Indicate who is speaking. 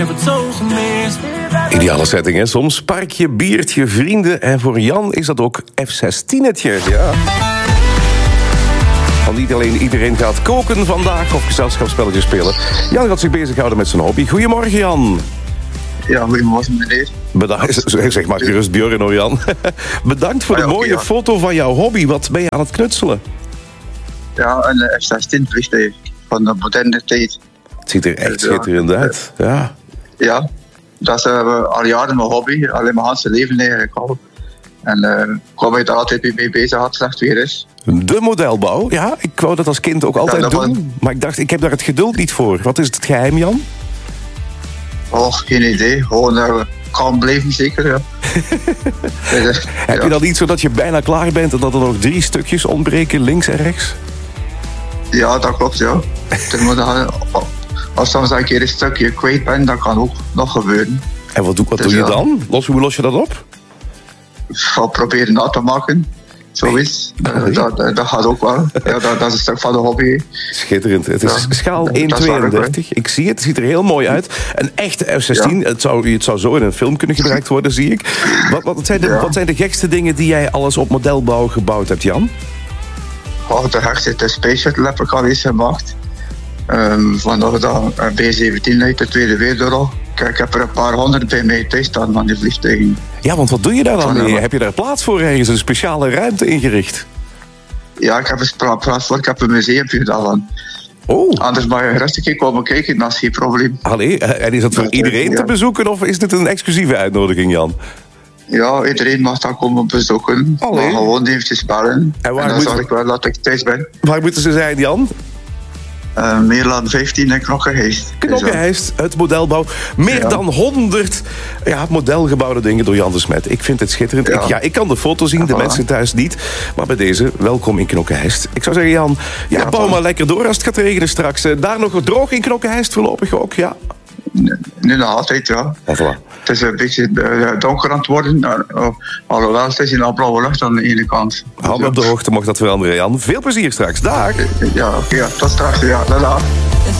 Speaker 1: Ideale setting, hè? Soms parkje, biertje, vrienden. En voor Jan is dat ook F16'tje. Ja. Want niet alleen iedereen gaat koken vandaag of gezelschapsspelletjes spelen. Jan gaat zich bezighouden met zijn hobby. Goedemorgen, Jan.
Speaker 2: Ja, goedemorgen, meneer.
Speaker 1: Bedankt. Zeg maar gerust Björn, hoor, Jan. Bedankt voor de mooie foto van jouw hobby. Wat ben je aan het knutselen?
Speaker 2: Ja, een F-16-vliegtuig van de moderne tijd.
Speaker 1: Het ziet er echt schitterend uit. Ja.
Speaker 2: Ja, dat is al jaren mijn hobby. Alleen mijn hele leven eigenlijk al. En ik wou mij daar altijd mee bezig had, slecht weer is.
Speaker 1: De modelbouw, ja. Ik wou dat als kind ook altijd doen. Maar ik dacht, ik heb daar het geduld niet voor. Wat is het geheim, Jan?
Speaker 2: Oh, geen idee. Gewoon kalm blijven, zeker, ja.
Speaker 1: Heb je dan niet zo dat je bijna klaar bent en dat er nog 3 stukjes ontbreken, links en rechts?
Speaker 2: Ja, dat klopt, ja. Als soms een keer een stukje kwijt ben, dat kan ook nog gebeuren.
Speaker 1: En wat doe je dan? Hoe los je dat op?
Speaker 2: Ik ga proberen na te maken. Zoiets. Dat gaat ook wel. Ja, dat is een stuk van de hobby.
Speaker 1: Schitterend. Het is schaal 1,32. Ik zie het. Het ziet er heel mooi uit. Een echte F-16. Ja. Het zou zo in een film kunnen gebruikt worden, zie ik. Wat zijn de gekste dingen die jij alles op modelbouw gebouwd hebt, Jan?
Speaker 2: Oh, de gekste de Space Shuttle heb ik al eens gemaakt. Vandaag dan B-17 uit de Tweede Wereldoorlog. Ik heb er een paar honderd bij mij thuis staan van die vliegtuigen.
Speaker 1: Ja, want wat doe je daar dan mee? Heb je daar plaats voor ergens? Een speciale ruimte ingericht?
Speaker 2: Ja, ik heb een plaats voor. Ik heb een museumpje daarvan.
Speaker 1: Oh.
Speaker 2: Anders mag je rustig komen kijken, dat is geen probleem.
Speaker 1: Allee, en is dat voor iedereen te bezoeken of is dit een exclusieve uitnodiging, Jan?
Speaker 2: Ja, iedereen mag dan komen bezoeken. Maar gewoon eventjes bellen. En dan zorg ik wel dat ik thuis ben.
Speaker 1: Waar moeten ze zijn, Jan?
Speaker 2: Meerlaan 15 en Knokkeheist.
Speaker 1: Knokkeheist, het modelbouw. Meer dan 100 modelgebouwde dingen door Jan de Smet. Ik vind het schitterend. Ik kan de foto zien, de mensen thuis niet. Maar bij deze, welkom in Knokkeheist. Ik zou zeggen, Jan, bouw maar lekker door als het gaat regenen straks. Daar nog droog in Knokkeheist voorlopig ook, ja?
Speaker 2: Nu nog altijd, ja.
Speaker 1: Voilà.
Speaker 2: Het is een beetje donker aan het worden. Alhoewel, het is in blauwe lucht aan de ene kant.
Speaker 1: Hou me op de hoogte, mocht dat veranderen, Jan. Veel plezier straks. Dag!
Speaker 2: Ja, tot straks. Ja, dag.